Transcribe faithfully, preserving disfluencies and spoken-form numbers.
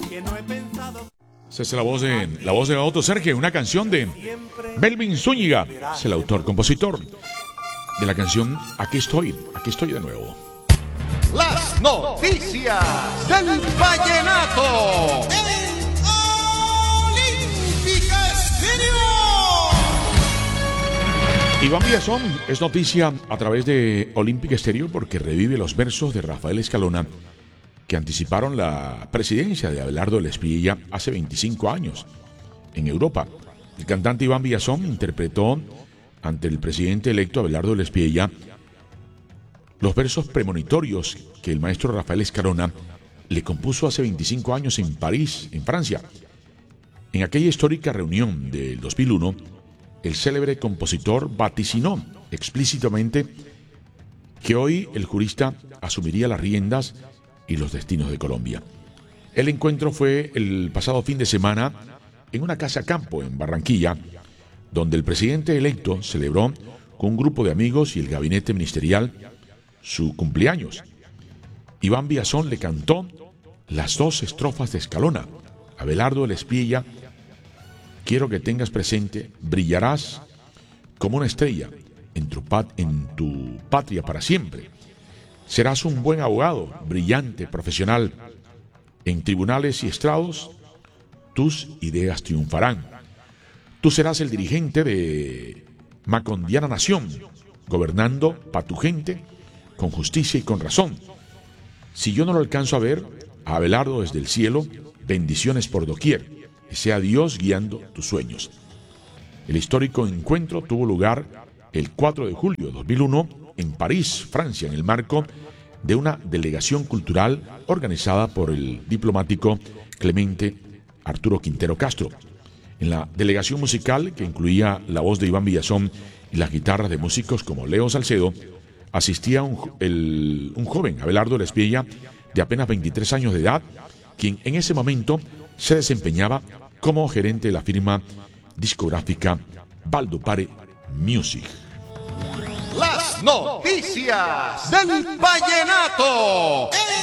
Esa es la voz de la voz de Otto Serge, una canción de Melvin Zúñiga, es el autor, compositor de la canción Aquí estoy, aquí estoy de nuevo. Las noticias del vallenato en Olímpica Estéreo. Iván Villazón es noticia a través de Olímpica Estéreo porque revive los versos de Rafael Escalona que anticiparon la presidencia de Abelardo Lespilla hace veinticinco años en Europa. El cantante Iván Villazón interpretó ante el presidente electo Abelardo Lespilla los versos premonitorios que el maestro Rafael Escalona le compuso hace veinticinco años en París, en Francia. En aquella histórica reunión del dos mil uno, el célebre compositor vaticinó explícitamente que hoy el jurista asumiría las riendas y los destinos de Colombia. El encuentro fue el pasado fin de semana en una casa campo en Barranquilla, donde el presidente electo celebró con un grupo de amigos y el gabinete ministerial su cumpleaños. Iván Villazón le cantó las dos estrofas de Escalona. Abelardo Lespilla, quiero que tengas presente, brillarás como una estrella en tu, pat- en tu patria para siempre. Serás un buen abogado, brillante, profesional. En tribunales y estrados, tus ideas triunfarán. Tú serás el dirigente de Macondiana Nación, gobernando para tu gente con justicia y con razón. Si yo no lo alcanzo a ver, a Abelardo desde el cielo, bendiciones por doquier, que sea Dios guiando tus sueños. El histórico encuentro tuvo lugar el cuatro de julio de dos mil uno en París, Francia, en el marco de una delegación cultural organizada por el diplomático Clemente Arturo Quintero Castro. En la delegación musical, que incluía la voz de Iván Villazón y las guitarras de músicos como Leo Salcedo, asistía un, el, un joven, Abelardo Lespilla, de apenas veintitrés años de edad, quien en ese momento se desempeñaba como gerente de la firma discográfica Valdupare Music. Las noticias del vallenato.